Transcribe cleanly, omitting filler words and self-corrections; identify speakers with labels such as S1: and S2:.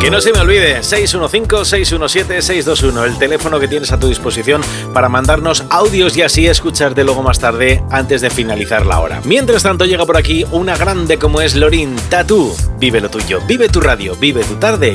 S1: Que no se me olvide, 615-617-621, el teléfono que tienes a tu disposición para mandarnos audios y así escucharte luego más tarde antes de finalizar la hora. Mientras tanto llega por aquí una grande como es Lorin Tatu. Vive lo tuyo, vive tu radio, vive tu tarde